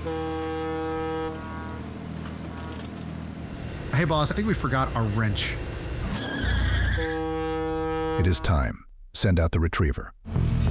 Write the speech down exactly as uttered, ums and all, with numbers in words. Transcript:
Hey, boss, I think we forgot our wrench. It is time. Send out the retriever.